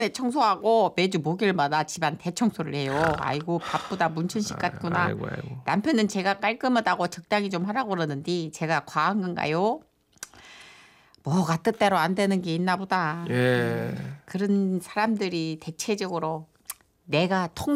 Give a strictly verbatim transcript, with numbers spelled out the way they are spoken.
네, 청소하고 매주 목요일마다 집안 대청소를 해요. 아이고 바쁘다 문춘식 같구나. 아이고, 아이고. 남편은 제가 깔끔하다고 적당히 좀 하라고 그러는데 제가 과한 건가요? 뭐가 뜻대로 안 되는 게 있나 보다. 예. 그런 사람들이 대체적으로 내가 통